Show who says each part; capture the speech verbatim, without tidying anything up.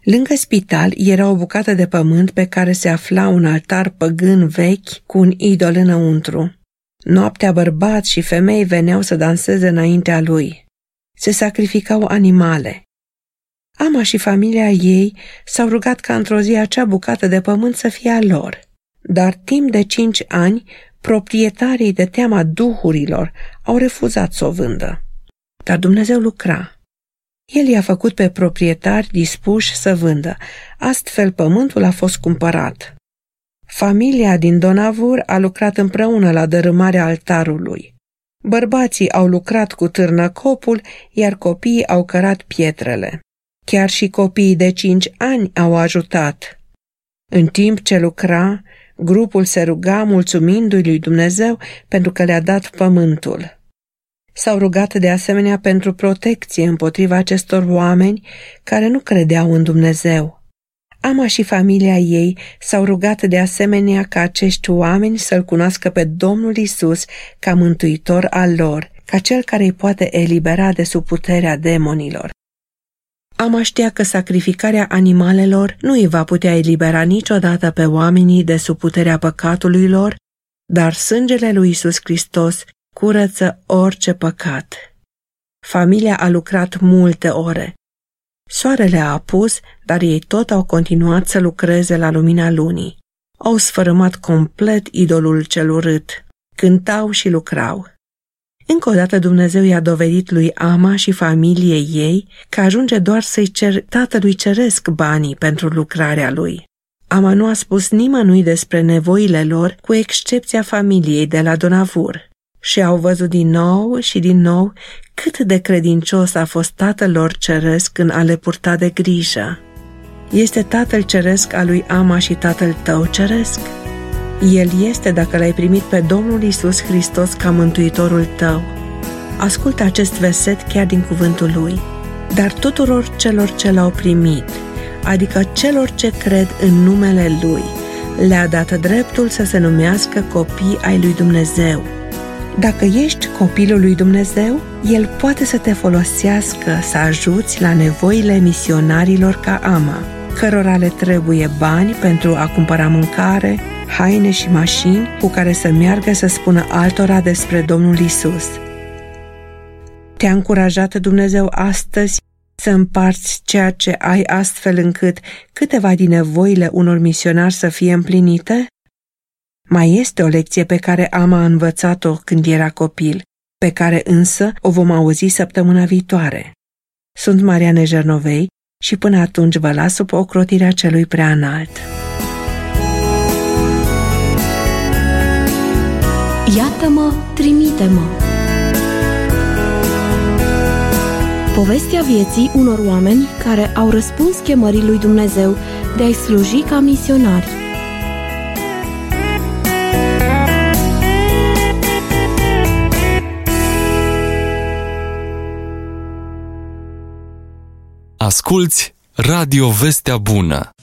Speaker 1: Lângă spital era o bucată de pământ pe care se afla un altar păgân vechi cu un idol înăuntru. Noaptea bărbați și femei veneau să danseze înaintea lui. Se sacrificau animale. Ama și familia ei s-au rugat ca într-o zi acea bucată de pământ să fie a lor. Dar timp de cinci ani, proprietarii de teama duhurilor au refuzat să o vândă. Dar Dumnezeu lucra. El i-a făcut pe proprietari dispuși să vândă. Astfel pământul a fost cumpărat. Familia din Donavur a lucrat împreună la dărâmarea altarului. Bărbații au lucrat cu târnăcopul, iar copiii au cărat pietrele. Chiar și copiii de cinci ani au ajutat. În timp ce lucra, grupul se ruga mulțumindu-i lui Dumnezeu pentru că le-a dat pământul. S-au rugat de asemenea pentru protecție împotriva acestor oameni care nu credeau în Dumnezeu. Ama și familia ei s-au rugat de asemenea ca acești oameni să-L cunoască pe Domnul Isus ca mântuitor al lor, ca Cel care îi poate elibera de sub puterea demonilor. Ama știa că sacrificarea animalelor nu îi va putea elibera niciodată pe oamenii de sub puterea păcatului lor, dar sângele lui Isus Hristos curăță orice păcat. Familia a lucrat multe ore. Soarele a apus, dar ei tot au continuat să lucreze la lumina lunii. Au sfărâmat complet idolul cel urât. Cântau și lucrau. Încă o dată Dumnezeu i-a dovedit lui Ama și familiei ei că ajunge doar să-i cer Tatălui Ceresc banii pentru lucrarea lui. Ama nu a spus nimănui despre nevoile lor, cu excepția familiei de la Donavur. Și au văzut din nou și din nou cât de credincios a fost Tatăl lor Ceresc în a le purta de grijă. Este Tatăl Ceresc al lui Ama și Tatăl tău Ceresc? El este dacă l-ai primit pe Domnul Isus Hristos ca mântuitorul tău. Ascultă acest verset chiar din cuvântul lui. Dar tuturor celor ce l-au primit, adică celor ce cred în numele lui, le-a dat dreptul să se numească copii ai lui Dumnezeu. Dacă ești copilul lui Dumnezeu, El poate să te folosească să ajuți la nevoile misionarilor ca Ama, cărora le trebuie bani pentru a cumpăra mâncare, haine și mașini cu care să meargă să spună altora despre Domnul Isus. Te-a încurajat Dumnezeu astăzi să împarți ceea ce ai astfel încât câteva din nevoile unor misionari să fie împlinite? Mai este o lecție pe care Ama a învățat-o când era copil, pe care însă o vom auzi săptămâna viitoare. Sunt Mariane Jernovei și până atunci vă las sub ocrotirea Celui Preaînalt.
Speaker 2: Iată-mă, trimite-mă! Povestea vieții unor oameni care au răspuns chemării lui Dumnezeu de a-i sluji ca misionari.
Speaker 3: Asculți Radio Vestea Bună.